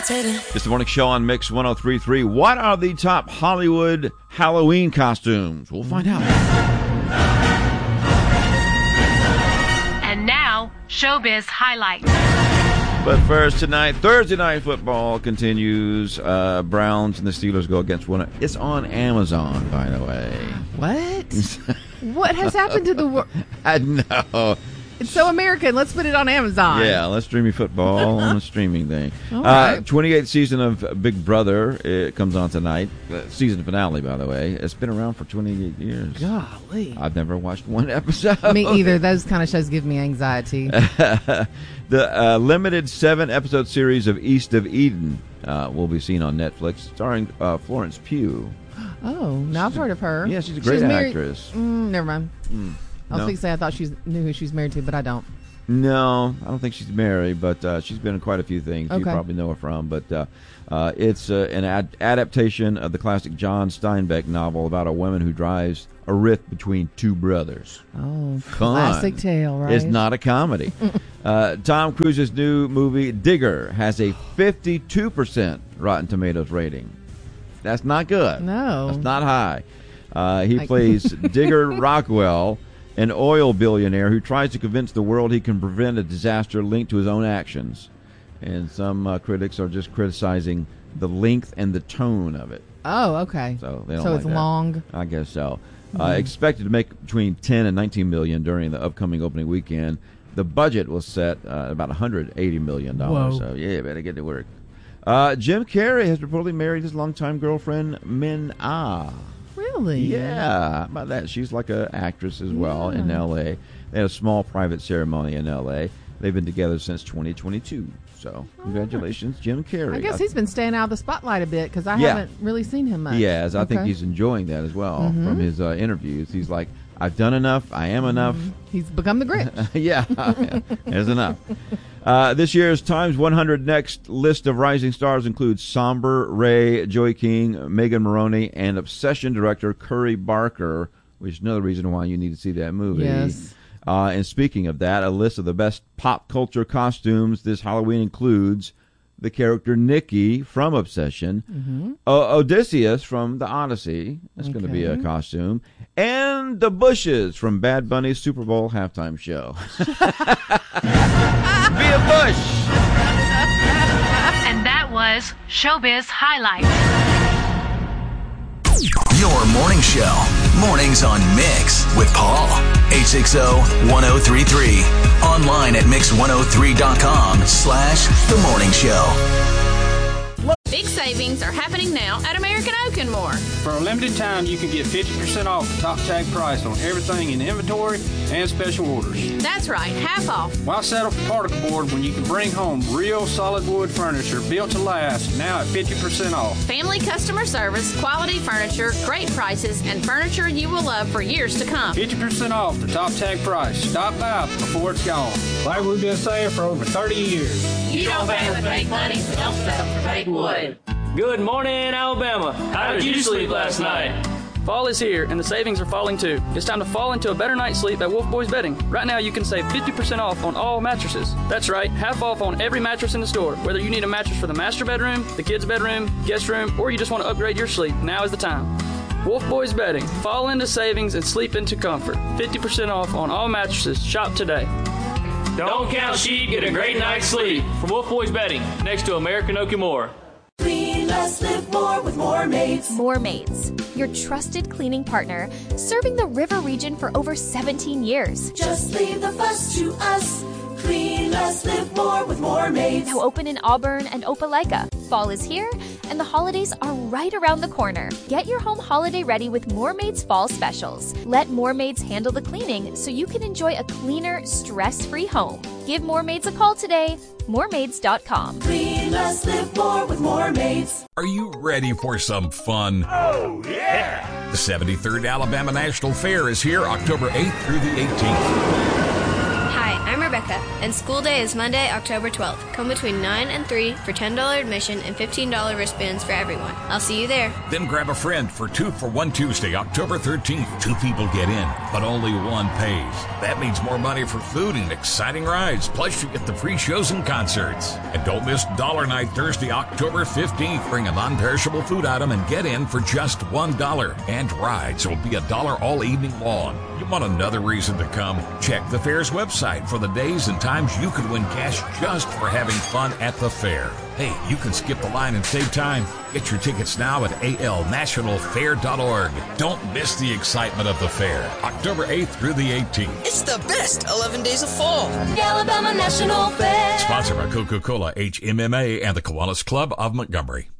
levitating. It's the morning show on Mix 103.3. What are the top Hollywood Halloween costumes? We'll find out. And now, Showbiz Highlights. But first tonight, Thursday Night Football continues. Browns and the Steelers go against one. It's on Amazon, by the way. What? What has happened to the world? I know. It's so American. Let's put it on Amazon. Yeah, let's stream your football on the streaming thing. All right. 28th season of Big Brother. It comes on tonight. Season finale, by the way. It's been around for 28 years. Golly. I've never watched one episode. Me either. Those kind of shows give me anxiety. The limited 7-episode series of East of Eden will be seen on Netflix, starring Florence Pugh. Oh, now I've heard of her. Yeah, she's a great actress. Never mind. I was No. going to say I thought knew who she's married to, but I don't. No, I don't think she's married, but she's been in quite a few things you probably know her from. But it's an adaptation of the classic John Steinbeck novel about a woman who drives a rift between two brothers. Oh, Fun. classic tale, right? It's not a comedy. Tom Cruise's new movie, Digger, has a 52% Rotten Tomatoes rating. That's not good. No. That's not high. He plays Digger Rockwell, an oil billionaire who tries to convince the world he can prevent a disaster linked to his own actions. And some critics are just criticizing the length and the tone of it. Oh, okay. So they don't so like it's that. long. I guess so. Expected to make between 10 and 19 million during the upcoming opening weekend. The budget was set about $180 million. Whoa. So yeah, better get to work. Jim Carrey has reportedly married his longtime girlfriend Min Ah. Really? Yeah, how about that? She's like an actress as well in L.A. They had a small private ceremony in L.A. They've been together since 2022. So congratulations, Jim Carrey. I guess he's been staying out of the spotlight a bit because I haven't really seen him much. He has. I think he's enjoying that as well from his interviews. He's like, I've done enough. I am enough. He's become the Grinch. Yeah, there's enough. This year's Times 100 Next list of rising stars includes Somber, Ray, Joey King, Megan Maroney, and Obsession director Curry Barker, which is another reason why you need to see that movie. Yes. And speaking of that, a list of the best pop culture costumes this Halloween includes the character Nikki from Obsession, Odysseus from The Odyssey, that's going to be a costume, and the Bushes from Bad Bunny's Super Bowl halftime show. Be a bush! And that was Showbiz Highlights. Your morning show. Mornings on Mix with Paul. 860-1033. Online at mix103.com/The Morning Show. Big savings are happening now at American Oak & More. For a limited time, you can get 50% off the top tag price on everything in inventory and special orders. That's right, half off. Why settle for particle board when you can bring home real solid wood furniture built to last now at 50% off? Family customer service, quality furniture, great prices, and furniture you will love for years to come. 50% off the top tag price. Stop by before it's gone. Like we've been saying for over 30 years. You don't pay with fake money, so don't settle for fake wood. Good morning, Alabama. How did you sleep last night? Fall is here, and the savings are falling too. It's time to fall into a better night's sleep at Wolf Boys Bedding. Right now, you can save 50% off on all mattresses. That's right, half off on every mattress in the store. Whether you need a mattress for the master bedroom, the kids' bedroom, guest room, or you just want to upgrade your sleep, now is the time. Wolf Boys Bedding. Fall into savings and sleep into comfort. 50% off on all mattresses. Shop today. Don't count sheep, get a great night's sleep. From Wolf Boys Bedding, next to American Oak & More. Clean less, live more with More Maids. More Maids, your trusted cleaning partner, serving the river region for over 17 years. Just leave the fuss to us. Clean less, live more with More Maids. Now open in Auburn and Opelika. Fall is here, and the holidays are right around the corner. Get your home holiday ready with More Maids Fall Specials. Let More Maids handle the cleaning so you can enjoy a cleaner, stress-free home. Give More Maids a call today. MoreMaids.com. Clean less, live more with More Maids. Are you ready for some fun? Oh, yeah! The 73rd Alabama National Fair is here October 8th through the 18th. Hi, I'm Rebecca, and school day is Monday, October 12th. Come between 9 and 3 for $10 admission and $15 wristbands for everyone. I'll see you there. Then grab a friend for 2 for 1 Tuesday, October 13th. 2 people get in, but only 1 pays. That means more money for food and exciting rides. Plus, you get the free shows and concerts. And don't miss Dollar Night Thursday, October 15th. Bring a non-perishable food item and get in for just $1. And rides will be $1 all evening long. You want another reason to come? Check the fair's website for the days and times you could win cash just for having fun at the fair. Hey, you can skip the line and save time. Get your tickets now at alnationalfair.org. Don't miss the excitement of the fair, October 8th through the 18th. It's the best 11 days of fall. The Alabama National Fair. Sponsored by Coca-Cola, HMMA, and the Kiwanis Club of Montgomery.